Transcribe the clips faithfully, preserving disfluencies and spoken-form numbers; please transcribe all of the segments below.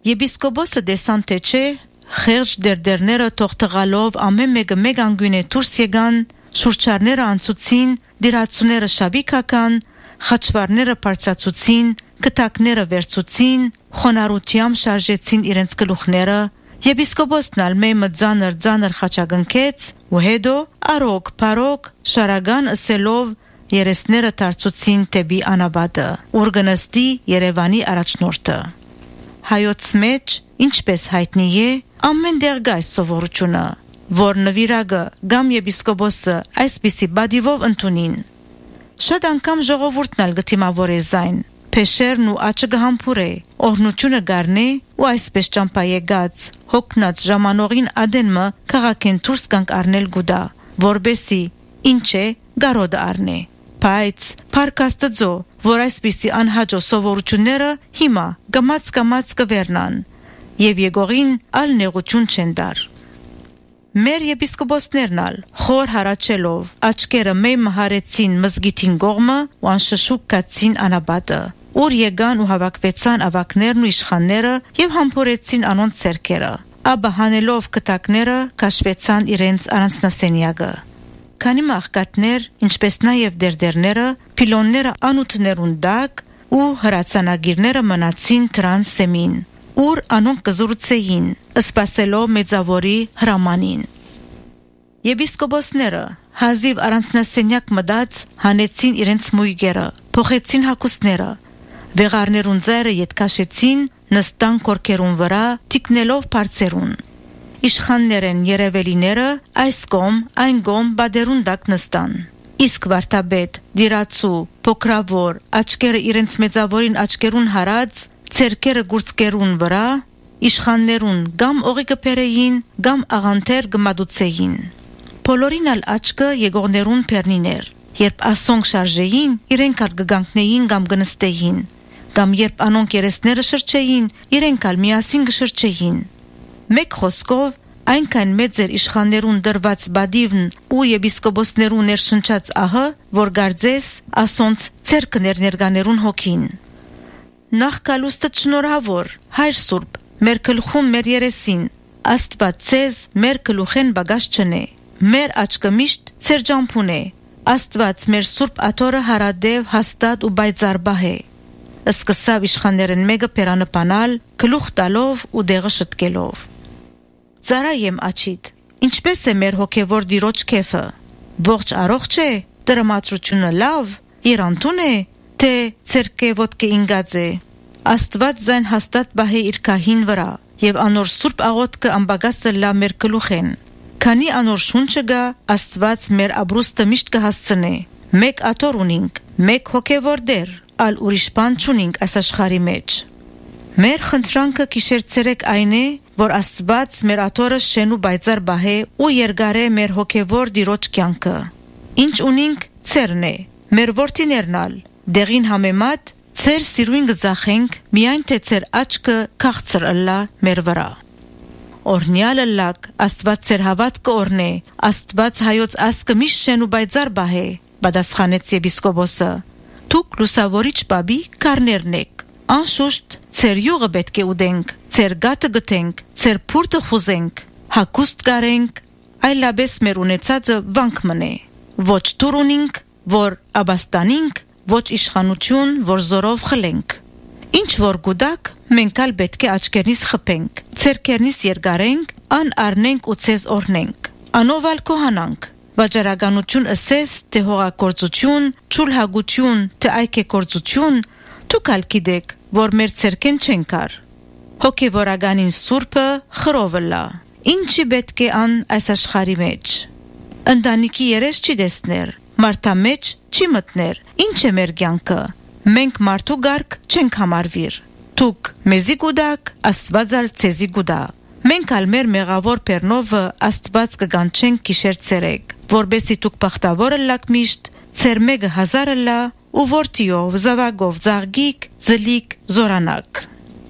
Եպիսկոպոսը դեսան թե չէ խեղճ դերդերները թող տղալով ամեն մեկը մեկ անգյունե դուրս եկան, շուրջարները անցուցին, դիրացուները շաբիքական, խաչվարները բարձրացուցին, կտակները վերցուցին, խոնարհությամբ շարժեցին իրենց գլուխները, եպիսկոպոսն ալ մեմը ձանր ձանր խաչագնքեց, ու հետո արոք բարոք շարագան ըսելով երեսները դարձուցին տեպի անաբադը, ուր գնստի Երևանի առաջնորդը։ Հայոց մեջ, ինչպես հայտնի է, ամեն դեղ գայ սովորությունը, որ նվիրագը գամ եպիսկոպոսը այսպիսի բադիվով ընդունին։ Շատ անգամ ժողովուրդն ալ գտիմավոր է զայն, փեշերն ու աչը գհամփուրե, օրհնությունը գարնե ու այսպես ճամփայեգած, հոգնած ժամանողին ադենմը քաղաքեն դուրս կանք առնել գուդա, որբեսի ինչ է գարոդը առնե։ Բայց Փարքաստծո, որ այսպիսի անհաջո սովորությունները հիմա գմած կմած կվերնան եւ եկողին ալ նեղություն չեն դար։ Մեր եպիսկոպոսներն ալ խոր հարաճելով աչքերը մեյ հարեցին մզգիթին գողմը ու անշշուկ կացին անաբադը, ուր եկան ու հավաքվեցան ավակներն ու իշխանները եւ համբուրեցին անոնց ցերքերը, ապա հանելով կտակները քաշվեցան իրենց առանձնասենյակը։ Քանի մաղկատներ, ինչպես նաև դերդերները, փիլոնները անութներուն դակ ու հրացանագիրները մնացին դրանց սեմին, ուր անոնք կզուրուցեին, սպասելով մեծավորի հրամանին։ Եպիսկոպոսները հազիվ առանձնասենյակ մտած հանեցին իրենց մույգերը, փոխեցին հագուստները, վեղարներուն ձայրը ետքաշեցին, նստան կորքերուն վրա, թիկնելով բարձերուն։ Իշխաններեն երևելիները այս կողմ, այն կողմ բادرուն դակ նստան։ Իսկ վարդապետ, դիրացու, փոքրավոր, աչքերը իրենց մեծավորին աչքերուն հարած, ցերկերը գուրծկերուն վրա, իշխաններուն կամ օղի կփերեին, կամ աղանթեր կմադուցեին։ Բոլորին ալ աչքը եկողներուն փեռնիներ, երբ ասոնք շարժեին, իրենք ալ կգանքնեին կամ կնստեին, կամ երբ անոնք երեսները շրջեին, իրենք ալ միասին կշրջեին։ Մեկ խոսքով այնքան մեծ էր իշխաններուն դրված բադիվն ու եպիսկոպոսներուն ներշնչած ահը, որ գարձես ասոնց ցերկներ ներկաներուն հոգին։ Նախ կալուստը շնորհավոր, հայր սուրբ, մեր գլխում մեր երեսին, Աստված ցեզ մեր գլուխեն բագաշ չնե, մեր աչքը միշտ ցեր ջամփուն է, Աստված մեր սուրբ աթորը հարադև հաստատ ու բայծարբահ է։ Սկսավ իշխաններեն մեկը պերանպանալ, գլուխ տալով ու դեղը շտկելով։ Ծարայեմ աչիդ, ինչպես է մեր հոգևոր դիրոջ քեֆը, ողջ առողջ է, տրամադրությունը լավ, իրանտուն է, թե ցերկե ոտկե ինգած է, Աստված զայն հաստատ բահե իր քահին վրա, եւ անոր սուրբ աղոթքը ամբագասը լա մեր գլուխեն, քանի անոր շունչը գա, Աստված մեր աբրուստը միշտ կհասցնե, մեկ աթոր ունինք, մեկ հոգևոր դեր, ալ ուրիշ բան չունինք այս աշխարհի մեջ։ Մեր խնդրանքը գիշեր-ցերեկ այն է, որ Աստված մեր աթորը շեն ու բայծար բահե ու երգարե մեր հոգևոր դիրոջ կյանքը։ Ինչ ունինք ցերն է, մեր որդիներն ալ, դեղին համեմատ ցեր սիրուն գծախենք, միայն թե ցեր աչքը քաղցր ըլլա մեր վրա։ Օրնյալ ըլլակ, Աստված ցեր հավատքը օրնե, Աստված հայոց ասկը միշտ շեն ու բայծար բահե, պատասխանեց եպիսկոպոսը։ Դուք լուսավորիչ բաբի կարներն եք, անշուշտ ցեր յուղը պետք է ուդենք, ցեր գատը գտենք, ցեր փուրտը խուզենք, հակուստ կարենք, այլաբես մեր ունեցածը վանք մնե, ոչ դուր ունինք, որ աբաստանինք, ոչ իշխանություն, որ զորով խլենք։ Ինչ որ գուդակ, մենք ալ պետք է աչքերնից խփենք, ցերկերնից երգարենք, ան առնենք ու ցեզ օրհնենք, անով ալ կոհանանք, վաճառականություն ըսես, թե հողագործություն, ճուլհագություն, թե այգեգործություն, դուք ալ գիտեք, որ մեր ցերկեն չեն կար։ Հոգևորականին սուրբը խրովը լա, ինչի պետք է ան այս աշխարհի մեջ։ Ընտանիքի երես չի դեսներ, մարդամեջ չի մտներ, ինչ է մեր կյանքը։ Մենք մարդու գարկ չենք համարվիր։ Դուք մեզի գուդակ, Աստված ալ ցեզի գուդա։ Մենք ալ մեր մեղավոր բեռնովը Աստված կգանչենք գիշեր-ցերեկ, որբեսի դուք բախտավորը լակ միշտ, ցեր մեկը հազարը լա ու որդիով, զավագով, զաղգիկ, ձլիկ, զորանակ։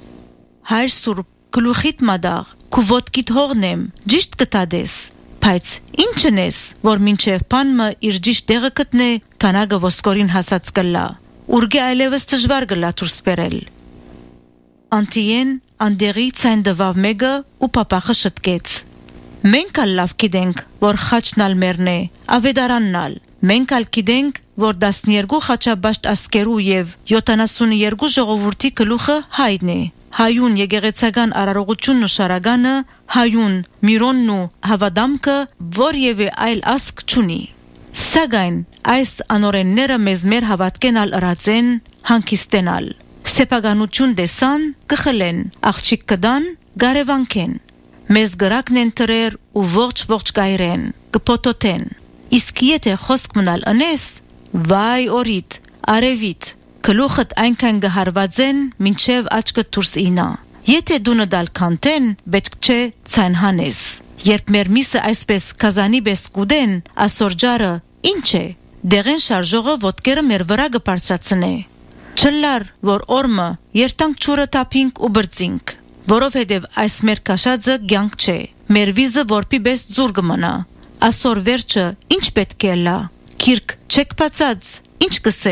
Հայր սուրբ, գլուխիդ մադաղ, քու ոտքիդ հողնեմ, ճիշտ կտադես, բայց ինչն ես, որ մինչև բանմը իր ճիշտ տեղը գտնե, թանագը ոսկորին հասած կլա, ուրգե այլևս դժվար կլա դուրս բերել։ Անտիեն անդերի ցայն դվավ մեկը ու պապախը շտկեց։ Մենք ալ լավ գիտենք, որ խաչն ալ մերն է, ավետարանն ալ։ Մենք ալ գիտենք, որ տասներկու խաչաբաշտ ասկերու եւ յոթանասուններկու ժողովրդի գլուխը հայն է։ Հայուն եկեղեցական արարողությունն ու շարականը, հայուն միրոնն ու հավատամքը որևէ այլ ասկ չունի։ Սակայն այս անօրենները մեզ մեր հավատքենալ ըրացեն հանգիստենալ։ Սեփականություն դեսան կխլեն, աղջիկ կդան գարևանքեն։ Մեզ գրակն են թրեր ու ողջ ողջ գայրեն, կփոթոթեն։ Իսկ եթե խոսք մնալ ընես, վայ օրիտ, արևիտ, գլուխդ այնքան գհարված են, մինչև աչքը դուրս ինա։ Եթե դու նդալ կանտեն, պետք չէ ցայն հանես։ Երբ մեր միսը այսպես կազանի պես կուդեն, ասորջարը ինչ է, դեղեն շարժողը ոտքերը մեր վրա կբարձրացնե։ Չլար, որ օրմը երտանք ճուրը տապինք ու բրծինք, որովհետև այս մեր կաշածը կյանք չէ, մեր վիզը որպի պես ձուր կմնա։ Ասոր վերջը ինչ պետք է լա, քիրք չեք բացած, ինչ կսե։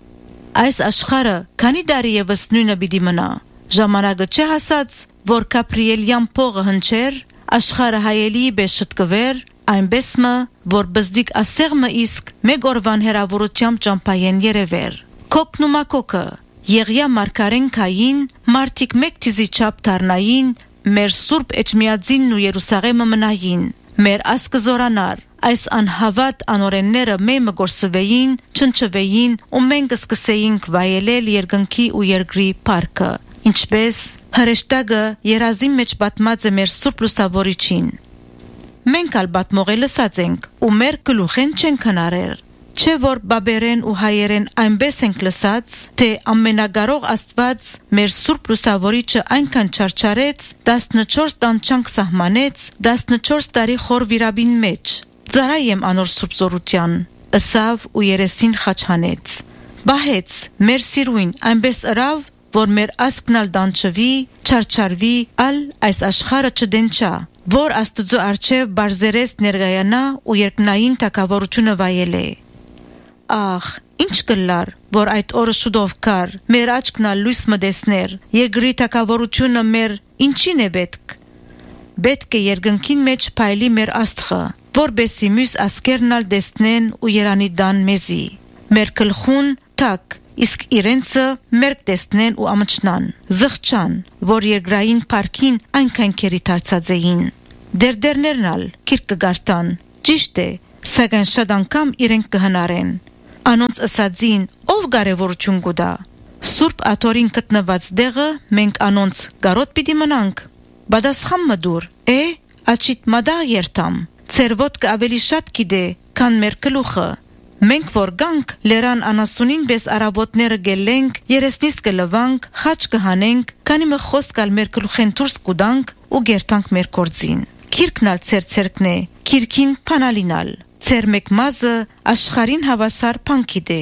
Այս աշխարը քանի դարի ևս նույնը պիտի մնա։ Ժամանակը չէ հասած, որ Կապրիելյան փողը հնչեր, աշխարը հայելի պես շտկվեր, այնպես մը, որ բզդիկ ասեղմը իսկ մեկ օրվան հերավորությամբ ճամփայեն երևեր։ Կոկն ու մակոկը, Եղիա մարգարեն կային, մարդիկ մեկ թիզի չափ դառնային, մեր Սուրբ Էջմիածինն ու Երուսաղեմը մնային, մեր ասկը զորանար, այս անհավատ անօրենները մեմը գործվեին, չնչվեին ու մենք սկսեինք վայելել երկնքի ու երկրի փառքը, ինչպես հրեշտակը երազի մեջ պատմած է մեր Սուրբ Լուսավորիչին։ Մենք ալ պատմողը լսած ենք ու մեր գլուխեն չենք հնարեր, չէ որ բաբերեն ու հայերեն այնպես ենք լսած, թե ամենագարող Աստված մեր Սուրբ Լուսավորիչը այնքան չարչարեց, տասնչորս տանչանք սահմանեց, տասնչորս տարի խոր վիրաբին մեջ։ Ծարայեմ անոր Սուրբ Զորության, ըսավ ու երեսին խաչ հանեց։ Բահեց մեր սիրույն այնպես ըրավ, որ մեր ասկնալ դանչվի, չարչարվի, ալ այս աշխարը չդենչա, որ Աստծո առջև բարձերես ներգայանա ու երկնային թագավորությունը վայելե։ Ախ, ինչ կլար, որ այդ օրը շուտով կար, մեր աչքնալ լույս մտեսներ, երկրի թագավորությունը մեր ինչին է պետք։ Պետք է երկնքին մեջ փայլի մեր աստղը, որբեսի մյուս ասկերնալ դեսնեն ու երանի դան մեզի։ Մեր գլխուն թակ, իսկ իրենցը մերկ տեսնեն ու ամչնան, զղջան, որ երկրային парքին այնքան քերի դարձած էին։ Դերդերներնալ քիրք կգարտան, ճիշտ է, սակայն շատ անգամ իրենք կհնարեն։ Անոնց ըսածին ով կարևորություն կուտա։ Սուրբ աթորին գտնված դեղը մենք անոնց կարոտ պիտի մնանք։ Բադասխան մդուր, է, աչիտ մադաղ երթամ, ծեր ոտքը ավելի շատ գիտե, քան մեր գլուխը։ Մենք որ գանք, լերան անասունին պես արաբոտները գելենք, երեսնիս կլվանք, խաչ կհանենք, քանի մը խոսք ալ մեր գլուխեն դուրս կուտանք ու գերտանք մեր գործին։ Քիրքնալ ծեր ցերկն է, քիրքին փանալինալ, ծեր մեկ մազը աշխարին հավասար փանքիտ է։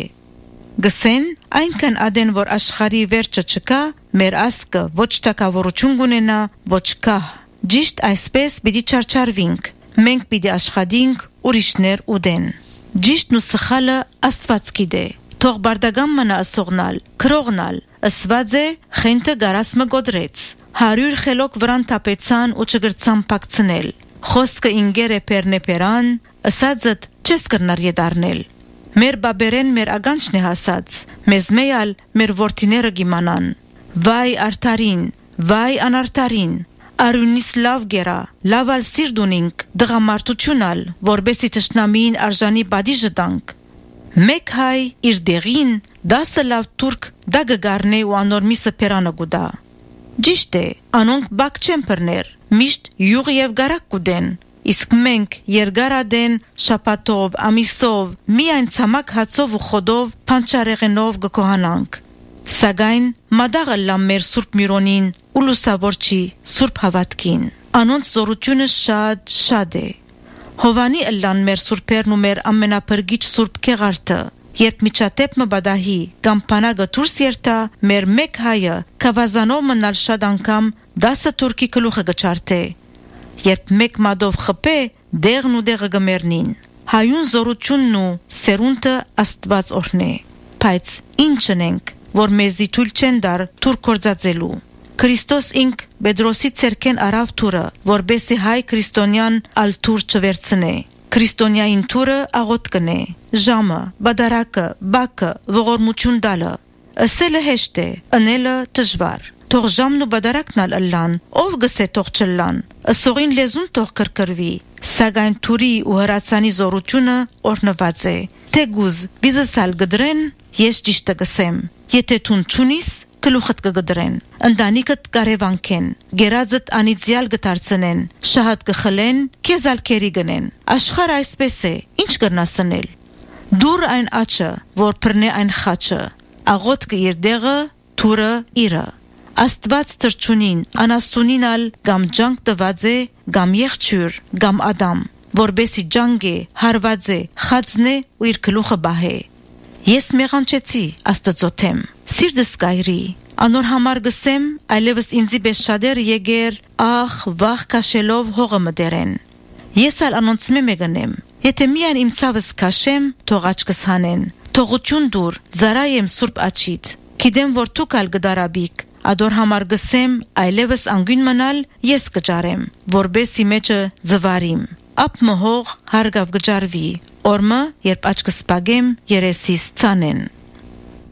Գսեն, այնքան ադեն որ աշխարի վերջը չկա, մեր ասկը ոչ թակավորություն կունենա, ոչ կահ։ Ճիշտ այսպես պիտի չարչարվինք, մենք պիտի աշխատենք, ուրիշներ ուդեն։ Ճիշտն ու սխալը Աստված գիտե։ Թող բարդագամ մնա ասողնալ, քրողնալ, ըսված է խենթը գարասմը գոդրեց։ Հարյուր խելոք վրան թապեցան ու չգրցան պակցնել։ Խոսքը ինգեր է պերնեպերան, ըսածըտ չես կրնար ետարնել։ Մեր բաբերեն մեր ագանչն է հասած, մեզ մեյալ մեր որդիները գիմանան։ Վայ արդարին, վայ անարդարին, արյունիս լավ գերա, լավ ալ սիրտ ունինք, դղամարտությունալ, որբեսի թշնամիին արժանի բադիժը տանք։ Մեկ հայ իր դեղին, դասը լավ թուրք դա գգարնե ու անոր միսը պերանը գուդա։ Ճիշտ է, անոնք բակ չեն պրներ, միշտ յուղ և գարակ կուդեն, իսկ մենք երգարադեն, շապատով, ամիսով, միայն ցամաք հացով ու խոդով, փանչարեղենով գկոհանանք։ Սակայն մադաղը լամ մեր Սուրբ Միրոնին ու լուսավորչի Սուրբ հավատքին։ Անոնց զորությունը շատ շատ է։ Հովանի ըլլան մեր սուրբերն ու մեր ամենափրկիչ Սուրբ Քեղարտը, երբ միջատեպ մը բադահի կամ փանագը դուրս երթա, մեր մեկ հայը կավազանով մնալ շատ անգամ դասը թուրքի գլուխը գչարթե։ Երբ մեկ մադով խփե, դեղն ու դեղը գմերնին։ Հայուն զորությունն ու սերունդը Աստված օրհնե։ Բայց ինչ ենք, որ մեզի թույլ չեն դար թուրք գործածելու։ Քրիստոս ինք Պետրոսի ցերքեն արավ թուրը, որբեսի հայ քրիստոնյան ալ թուր չվերցնե։ Քրիստոնյային թուրը աղոտ կնե, ժամը, բադարակը, բակը, ողորմություն դալը։ Ասելը հեշտ է, ընելը դժվար։ Թող ժամն ու բադարակն ալ ըլլան, ով գսե թող չլան։ Ասողին լեզուն թող կրկրվի, սակայն թուրի ու հրացանի զորությունը օրնված է։ Թեգուզ բիզսալ գդրեն, ես ճիշտը գսեմ։ Եթե թուն չունիս, գլուխդ կգդրեն, ընտանիքդ կարևանքեն, գերածդ անիծյալ գտարցնեն, շահատ կխլեն, քեզ ալ քերի գնեն։ Աշխարհ այսպես է, ինչ կրնասնել։ Դուր այն աչը, որ փռնե այն խաչը, աղոթքը իր դեղը, թուրը իրը։ Աստված թրջունին, անասունին ալ գամ ջանք տված է, գամ եղջյուր, գամ ադամ, որբեսի ջանք է, հարված է, խածն է ու իր գլուխը բահե։ Ես մեղանչեցի Աստծո թեմ, սիրտս կայրի, անոր համար գսեմ, այլևս ինձի պես շատեր եկեր, ախ, վախ կաշելով հողը մդերեն։ Ես ալ անոնց մեմեգնեմ, եթե միայն իմ ցավս կաշեմ, թող աչքս հանեն, թողություն դուր, ձարայեմ սուրբ աչիդ, գիտեմ որ դուք ալ գդարաբիք, ադոր համար գսեմ, այլևս անգույն մնալ, ես կճարեմ, որբեսի մեջը ձվարիմ, ապ մհող հարգավ գճարվի, օրմը, երբ աչքս պագեմ, երեսիս ցանեն։